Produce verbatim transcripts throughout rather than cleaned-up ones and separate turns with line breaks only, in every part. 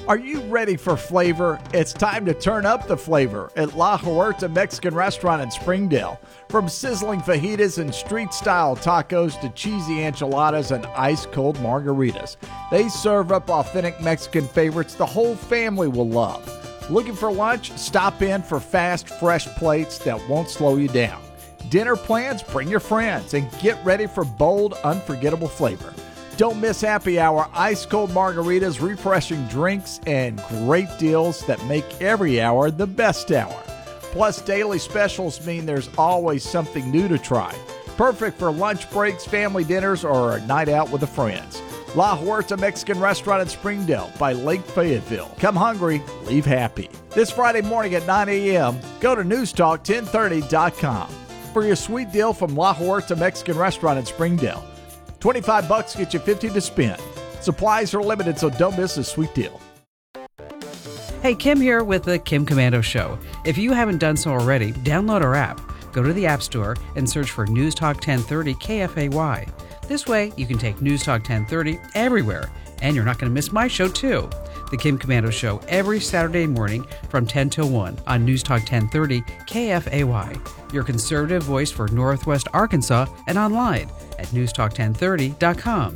Are you ready for flavor? It's time to turn up the flavor at La Huerta Mexican Restaurant in Springdale. From sizzling fajitas and street-style tacos to cheesy enchiladas and ice-cold margaritas, they serve up authentic Mexican favorites the whole family will love. Looking for lunch? Stop in for fast, fresh plates that won't slow you down. Dinner plans? Bring your friends and get ready for bold, unforgettable flavor. Don't miss happy hour, ice-cold margaritas, refreshing drinks, and great deals that make every hour the best hour. Plus, daily specials mean there's always something new to try. Perfect for lunch breaks, family dinners, or a night out with the friends. La Huerta Mexican Restaurant in Springdale by Lake Fayetteville. Come hungry, leave happy. This Friday morning at nine a.m., go to news talk ten thirty dot com for your sweet deal from La Huerta Mexican Restaurant in Springdale. twenty-five bucks get you fifty to spend. Supplies are limited, so don't miss this sweet deal.
Hey, Kim here with the Kim Komando Show. If you haven't done so already, download our app. Go to the App Store and search for News Talk ten thirty K F A Y. This way, you can take News Talk ten thirty everywhere, and you're not going to miss my show, too. The Kim Komando Show every Saturday morning from ten till one on News Talk ten thirty K F A Y. Your conservative voice for Northwest Arkansas and online at news talk ten thirty dot com.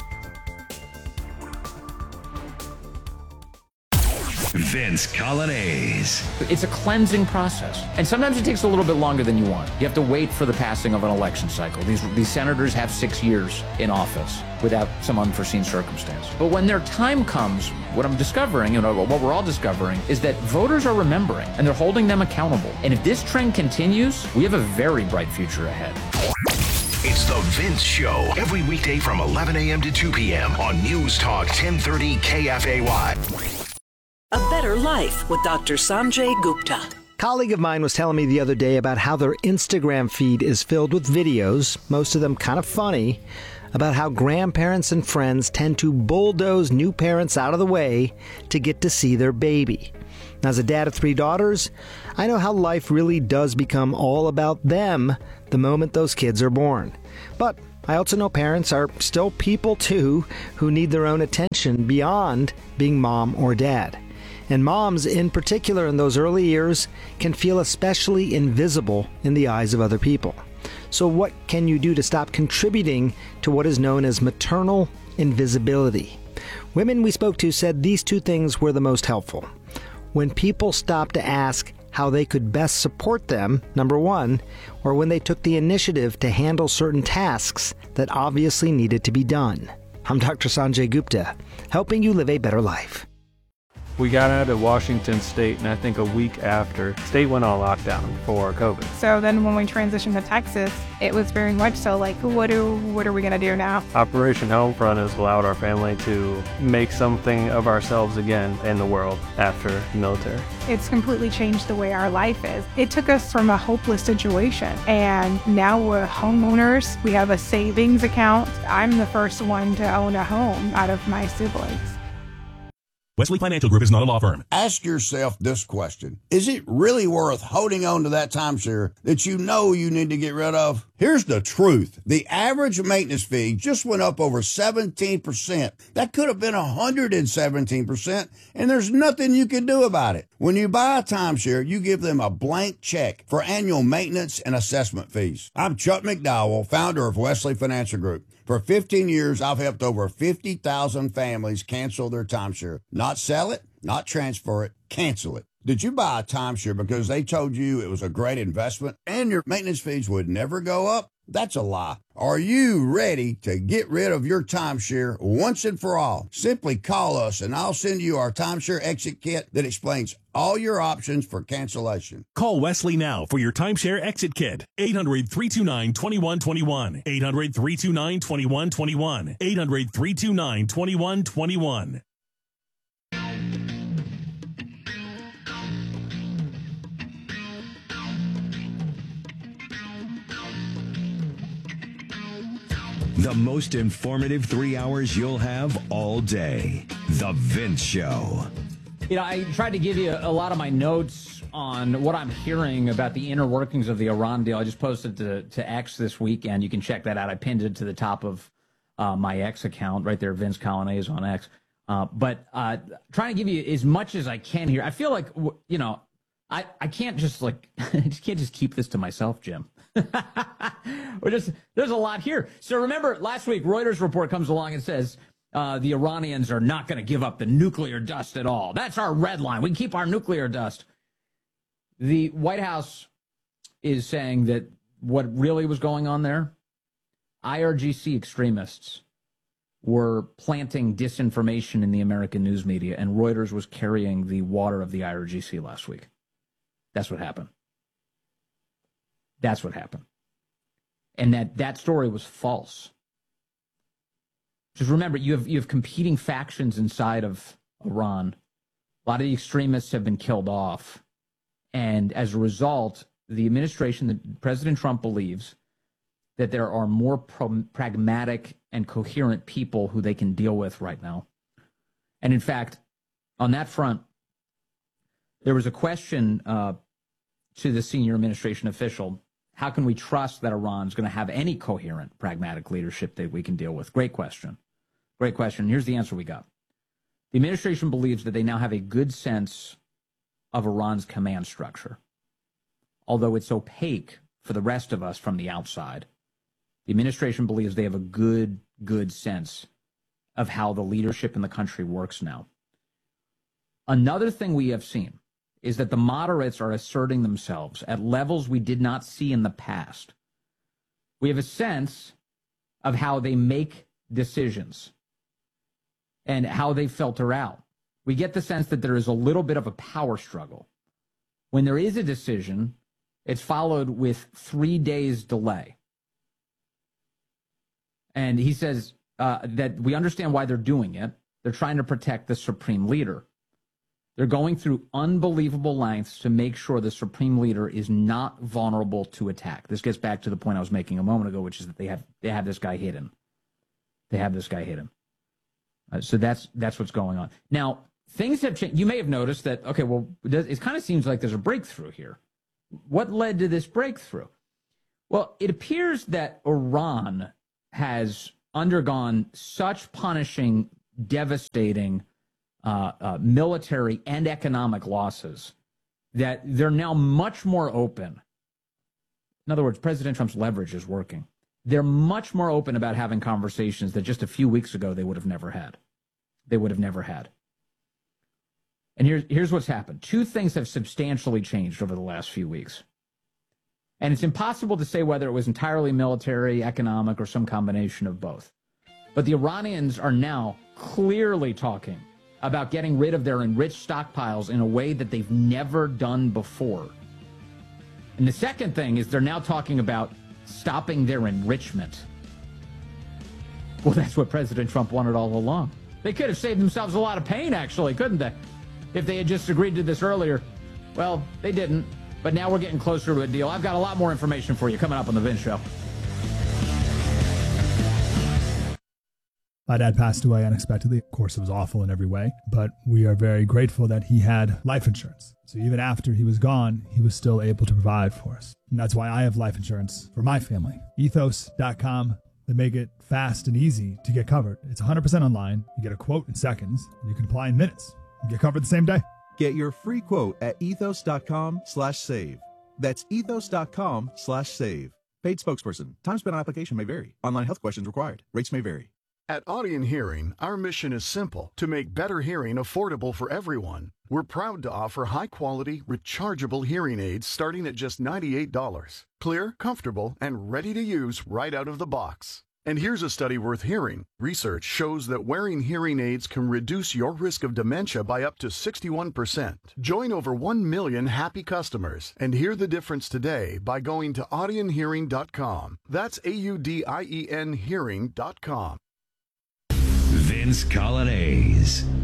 Vince Coglianese.
It's a cleansing process, and sometimes it takes a little bit longer than you want. You have to wait for the passing of an election cycle. These, these senators have six years in office without some unforeseen circumstance. But when their time comes, what I'm discovering, you know, what we're all discovering, is that voters are remembering, and they're holding them accountable. And if this trend continues, we have a very bright future ahead.
It's the Vince Show, every weekday from eleven a.m. to two p.m. on News Talk ten thirty K F A Y.
A Better Life with Doctor Sanjay Gupta.
A colleague of mine was telling me the other day about how their Instagram feed is filled with videos, most of them kind of funny, about how grandparents and friends tend to bulldoze new parents out of the way to get to see their baby. Now, as a dad of three daughters, I know how life really does become all about them the moment those kids are born. But I also know parents are still people too who need their own attention beyond being mom or dad. And moms, in particular in those early years, can feel especially invisible in the eyes of other people. So what can you do to stop contributing to what is known as maternal invisibility? Women we spoke to said these two things were the most helpful. When people stopped to ask how they could best support them, number one, or when they took the initiative to handle certain tasks that obviously needed to be done. I'm Doctor Sanjay Gupta, helping you live a better life.
We got out of Washington State, and I think a week after, state went on lockdown for COVID.
So then when we transitioned to Texas, it was very much so like, what do what are we going to do now?
Operation Homefront has allowed our family to make something of ourselves again in the world after the military.
It's completely changed the way our life is. It took us from a hopeless situation, and now we're homeowners. We have a savings account. I'm the first one to own a home out of my siblings.
Wesley Financial Group is not a law firm.
Ask yourself this question. Is it really worth holding on to that timeshare that you know you need to get rid of? Here's the truth. The average maintenance fee just went up over seventeen percent. That could have been one hundred seventeen percent, and there's nothing you can do about it. When you buy a timeshare, you give them a blank check for annual maintenance and assessment fees. I'm Chuck McDowell, founder of Wesley Financial Group. For fifteen years, I've helped over fifty thousand families cancel their timeshare. Not sell it, not transfer it, cancel it. Did you buy a timeshare because they told you it was a great investment and your maintenance fees would never go up? That's a lie. Are you ready to get rid of your timeshare once and for all? Simply call us and I'll send you our timeshare exit kit that explains all your options for cancellation.
Call Wesley now for your timeshare exit kit. eight hundred, three two nine, two one two one. eight hundred, three two nine, two one two one. eight hundred, three two nine, two one two one.
The most informative three hours you'll have all day. The Vince Show.
You know, I tried to give you a lot of my notes on what I'm hearing about the inner workings of the Iran deal. I just posted to, to X this weekend. You can check that out. I pinned it to the top of uh, my X account right there, Vince Coglianese on X. Uh, but uh, trying to give you as much as I can here. I feel like, you know, I, I can't just like, I just can't just keep this to myself, Jim. We're just, there's a lot here. So remember, last week, Reuters report comes along and says uh, the Iranians are not going to give up the nuclear dust at all. That's our red line. We can keep our nuclear dust. The White House is saying that what really was going on there, I R G C extremists were planting disinformation in the American news media, and Reuters was carrying the water of the I R G C last week. That's what happened. That's what happened. And that, that story was false. Just remember, you have you have competing factions inside of Iran. A lot of the extremists have been killed off. And as a result, the administration, that President Trump believes that there are more pro- pragmatic and coherent people who they can deal with right now. And in fact, on that front, there was a question uh, to the senior administration official, how can we trust that Iran's going to have any coherent, pragmatic leadership that we can deal with? Great question. Great question. Here's the answer we got. The administration believes that they now have a good sense of Iran's command structure, although it's opaque for the rest of us from the outside. The administration believes they have a good, good sense of how the leadership in the country works now. Another thing we have seen is that the moderates are asserting themselves at levels we did not see in the past. We have a sense of how they make decisions and how they filter out. We get the sense that there is a little bit of a power struggle. When there is a decision, it's followed with three days delay. And he says uh, that we understand why they're doing it. They're trying to protect the supreme leader. They're going through unbelievable lengths to make sure the supreme leader is not vulnerable to attack. This gets back to the point I was making a moment ago, which is that they have they have this guy hidden. They have this guy hidden. Uh, so that's that's what's going on. Now, things have changed. You may have noticed that, okay, well, it kind of seems like there's a breakthrough here. What led to this breakthrough? Well, it appears that Iran has undergone such punishing, devastating uh, uh, military and economic losses that they're now much more open. In other words, President Trump's leverage is working. They're much more open about having conversations that just a few weeks ago they would have never had. They would have never had. And here's, here's what's happened. Two things have substantially changed over the last few weeks. And it's impossible to say whether it was entirely military, economic, or some combination of both. But the Iranians are now clearly talking about getting rid of their enriched stockpiles in a way that they've never done before. And the second thing is they're now talking about stopping their enrichment. Well, that's what President Trump wanted all along. They could have saved themselves a lot of pain, actually, couldn't they? If they had just agreed to this earlier. Well, they didn't. But now we're getting closer to a deal. I've got a lot more information for you coming up on The Vince Show.
My dad passed away unexpectedly. Of course, it was awful in every way, but we are very grateful that he had life insurance. So even after he was gone, he was still able to provide for us. And that's why I have life insurance for my family. ethos dot com. They make it fast and easy to get covered. It's one hundred percent online. You get a quote in seconds, and you can apply in minutes. You get covered the same day.
Get your free quote at ethos dot com slash save. That's ethos dot com slash save. Paid spokesperson. Time spent on application may vary. Online health questions required. Rates may vary.
At Audion Hearing, our mission is simple: to make better hearing affordable for everyone. We're proud to offer high-quality, rechargeable hearing aids starting at just ninety-eight dollars. Clear, comfortable, and ready to use right out of the box. And here's a study worth hearing. Research shows that wearing hearing aids can reduce your risk of dementia by up to sixty-one percent. Join over one million happy customers and hear the difference today by going to audion hearing dot com. That's A U D I E N hearing dot com.
Vince Coglianese.